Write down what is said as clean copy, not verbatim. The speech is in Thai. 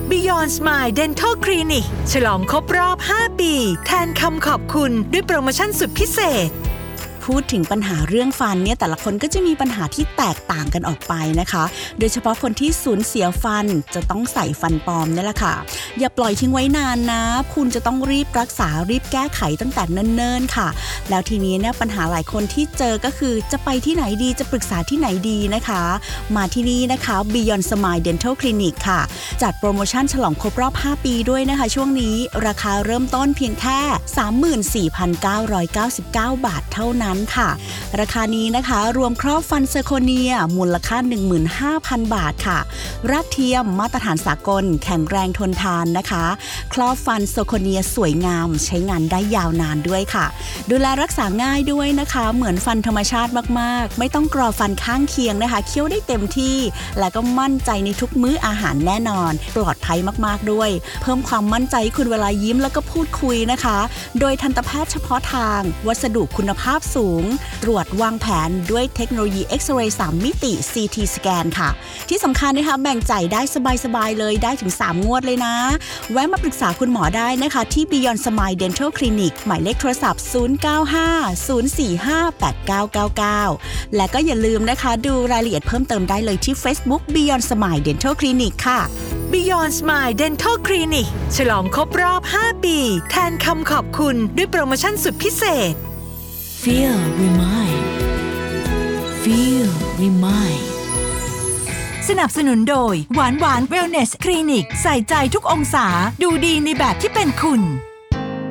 Beyond Smile Dental Clinic ฉลองครบรอบ 5 ปีแทนคำขอบคุณด้วยโปรโมชั่นสุดพิเศษพูดถึงปัญหาเรื่องฟันเนี่ยแต่ละคนก็จะมีปัญหาที่แตกต่างกันออกไปนะคะโดยเฉพาะคนที่สูญเสียฟันจะต้องใส่ฟันปลอมนี่แหละค่ะอย่าปล่อยทิ้งไว้นานนะคุณจะต้องรีบรักษารีบแก้ไขตั้งแต่เนิ่นๆค่ะแล้วทีนี้เนี่ยปัญหาหลายคนที่เจอก็คือจะไปที่ไหนดีจะปรึกษาที่ไหนดีนะคะมาที่นี่นะคะ Beyond Smile Dental Clinic ค่ะจัดโปรโมชั่นฉลองครบรอบ 5 ปีด้วยนะคะช่วงนี้ราคาเริ่มต้นเพียงแค่ 34,999 บาทเท่านั้นค่ะราคานี้นะคะรวมครอบฟันเซอร์โคเนียมูลค่า 15,000 บาทค่ะรากเทียมมาตรฐานสากลแข็งแรงทนทานนะคะครอบฟันเซอร์โคเนียสวยงามใช้งานได้ยาวนานด้วยค่ะดูแลรักษาง่ายด้วยนะคะเหมือนฟันธรรมชาติมากๆไม่ต้องกรอฟันข้างเคียงนะคะเคี้ยวได้เต็มที่และก็มั่นใจในทุกมื้ออาหารแน่นอนปลอดภัยมากๆด้วยเพิ่มความมั่นใจคุณเวลายิ้มแล้วก็พูดคุยนะคะโดยทันตแพทย์เฉพาะทางวัสดุคุณภาพสูงตรวจวางแผนด้วยเทคโนโลยีเอ็กซเรย์ 3 มิติ CT สแกนค่ะที่สำคัญนะคะแบ่งจ่ายได้สบายๆเลยได้ถึง3 งวดเลยนะแวะมาปรึกษาคุณหมอได้นะคะที่ Beyond Smile Dental Clinic หมายเลขโทรศัพท์ 0950458999 และก็อย่าลืมนะคะดูรายละเอียดเพิ่มเติมได้เลยที่ Facebook Beyond Smile Dental Clinic ค่ะ Beyond Smile Dental Clinic ฉลองครบรอบ 5 ปีแทนคำขอบคุณด้วยโปรโมชั่นสุดพิเศษ Feel Remind Feel Remind สนับสนุนโดยหวานหวาน Wellness Clinic ใส่ใจทุกองศาดูดีในแบบที่เป็นคุณ